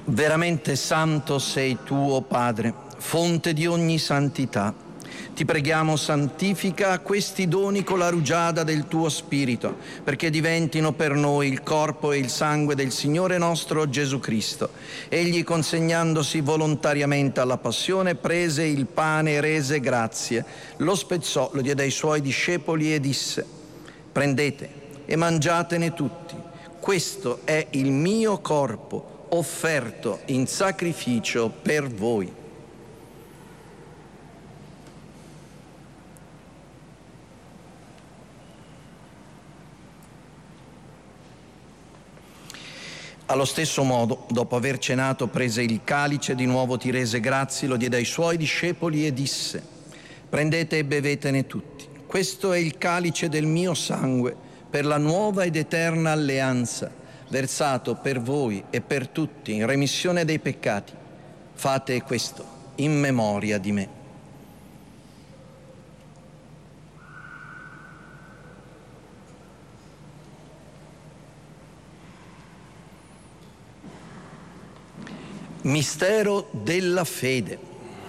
Veramente santo sei tu, o Padre, fonte di ogni santità. Ti preghiamo, santifica questi doni con la rugiada del tuo Spirito, perché diventino per noi il corpo e il sangue del Signore nostro Gesù Cristo. Egli, consegnandosi volontariamente alla passione, prese il pane e rese grazie, lo spezzò, lo diede ai suoi discepoli e disse: prendete e mangiatene tutti, questo è il mio corpo offerto in sacrificio per voi. Allo stesso modo, dopo aver cenato, prese il calice, di nuovo ti rese grazie, lo diede ai suoi discepoli e disse: prendete e bevetene tutti. Questo è il calice del mio sangue per la nuova ed eterna alleanza, versato per voi e per tutti in remissione dei peccati. Fate questo in memoria di me. Mistero della fede.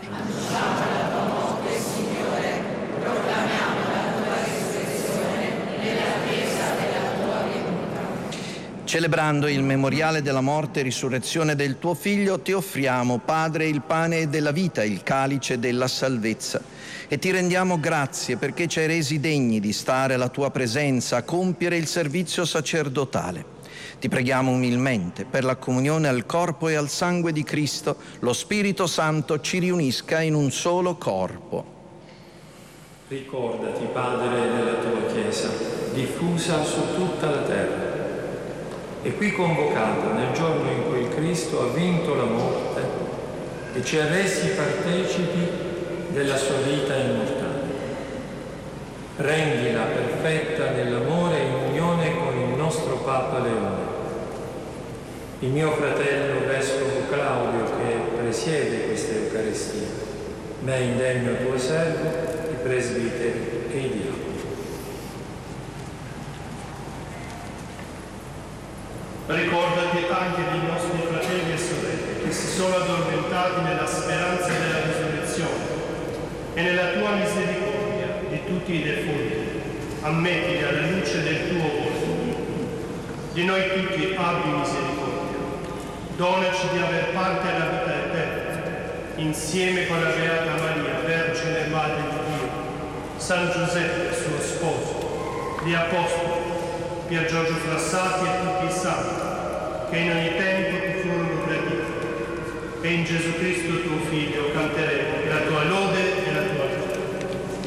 Celebrando il memoriale della morte e risurrezione del tuo Figlio, ti offriamo, Padre, il pane della vita, il calice della salvezza. E ti rendiamo grazie perché ci hai resi degni di stare alla tua presenza, a compiere il servizio sacerdotale. Ti preghiamo umilmente per la comunione al corpo e al sangue di Cristo, lo Spirito Santo ci riunisca in un solo corpo. Ricordati, Padre, della tua Chiesa, diffusa su tutta la terra, e qui convocata nel giorno in cui il Cristo ha vinto la morte e ci ha resi partecipi della sua vita immortale. Rendila perfetta nell'amore e in unione con il nostro Papa Leone, il mio fratello Vescovo Claudio, che presiede questa Eucaristia, me indegno tuo servo, i presbiteri e i diaconi. Ricordati anche dei nostri fratelli e sorelle che si sono addormentati nella speranza della risurrezione e nella tua misericordia di tutti i defunti. Ammettili alla luce del tuo volto. Di noi tutti abbi misericordia. Donaci di aver parte alla vita eterna, insieme con la Beata Maria, Vergine e Madre di Dio, San Giuseppe, suo sposo, gli Apostoli, Pier Giorgio Frassati e tutti i santi, che in ogni tempo ti furono graditi, e in Gesù Cristo tuo Figlio canteremo